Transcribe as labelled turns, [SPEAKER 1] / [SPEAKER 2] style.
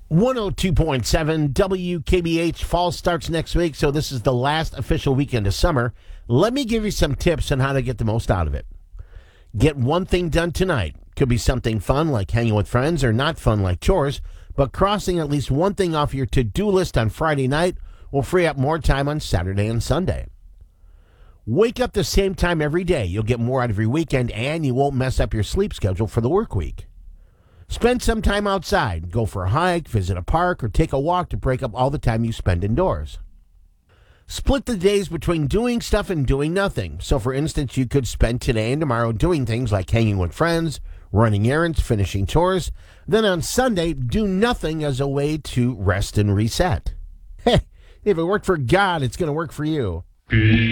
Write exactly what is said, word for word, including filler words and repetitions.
[SPEAKER 1] one oh two point seven W K B H. Fall starts next week, so this is the last official weekend of summer. Let me give you some tips on how to get the most out of it. Get one thing done tonight. Could be something fun like hanging with friends or not fun like chores, but crossing at least one thing off your to-do list on Friday night will free up more time on Saturday and Sunday. Wake up the same time every day. You'll get more out of your weekend, and you won't mess up your sleep schedule for the work week. Spend some time outside. Go for a hike, visit a park, or take a walk to break up all the time you spend indoors. Split the days between doing stuff and doing nothing. So, for instance, you could spend today and tomorrow doing things like hanging with friends, running errands, finishing chores. Then on Sunday, do nothing as a way to rest and reset. Hey, if it worked for God, it's going to work for you.